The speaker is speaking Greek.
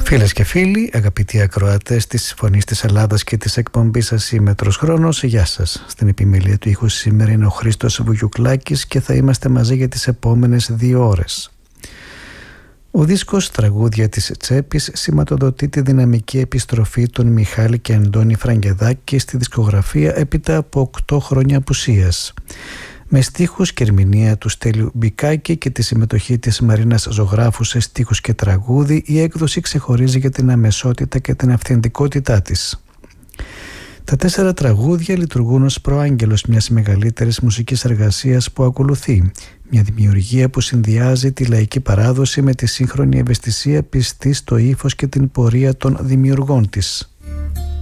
Φίλες και φίλοι, αγαπητοί ακροατές της Φωνής της Ελλάδας και της εκπομπής σας Ήμετρος Χρόνος, γεια σας. Στην επιμελία του ήχου σήμερα είναι ο Χρήστος Βουγιουκλάκης και θα είμαστε μαζί για τις επόμενες 2 ώρες. Ο δίσκος «Τραγούδια της Τσέπης» σηματοδοτεί τη δυναμική επιστροφή των Μιχάλη και Αντώνη Φραγκεδάκη στη δισκογραφία έπειτα από 8 χρόνια απουσίας. Με στίχους και ερμηνεία του Στέλιου Μπικάκη και τη συμμετοχή της Μαρίνας Ζωγράφου σε στίχους και τραγούδι, η έκδοση ξεχωρίζει για την αμεσότητα και την αυθεντικότητά της. Τα 4 τραγούδια λειτουργούν ως προάγγελος μιας μεγαλύτερης μουσικής εργασίας που ακολουθεί, μια δημιουργία που συνδυάζει τη λαϊκή παράδοση με τη σύγχρονη ευαισθησία πιστή στο ύφος και την πορεία των δημιουργών της.